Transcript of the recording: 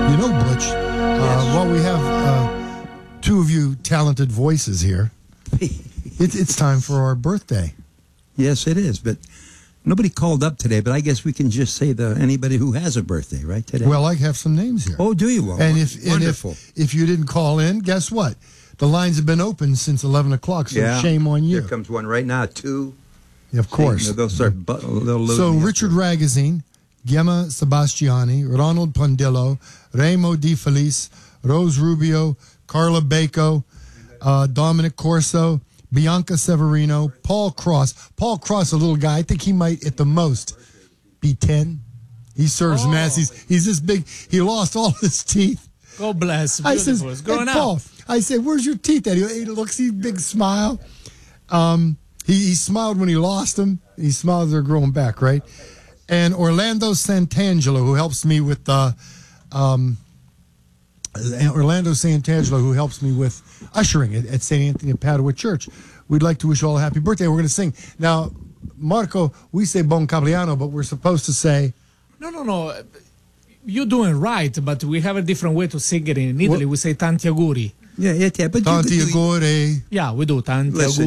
You know, Butch, while we have two of you talented voices here, it's time for our birthday. Yes, it is, but nobody called up today, but I guess we can just say anybody who has a birthday, right, today? Well, I have some names here. Oh, do you? Well, and wonderful. if you didn't call in, guess what? The lines have been open since 11 o'clock, so shame on you. Here comes one right now, two. Of course. They'll start so Richard Ragazine, Gemma Sebastiani, Ronald Pondillo, Remo Di Felice, Rose Rubio, Carla Baco, Dominic Corso, Bianca Severino, Paul Cross. Paul Cross, a little guy. I think he might, at the most, be 10. He serves Mass. He's this big. He lost all his teeth. God bless. I said, It's growing hey, Paul, up. I said, where's your teeth at? He looks, he big smile. He smiled when he lost them. He smiled as they're growing back, right? And Orlando Santangelo, who helps me with ushering at St. Anthony of Padua Church. We'd like to wish you all a happy birthday. We're going to sing. Now, Marco, we say Buon Compleanno, but we're supposed to say... No. You're doing right, but we have a different way to sing it in Italy. We say tanti auguri. Yeah, but Tanti auguri. Yeah, we do tanti auguri.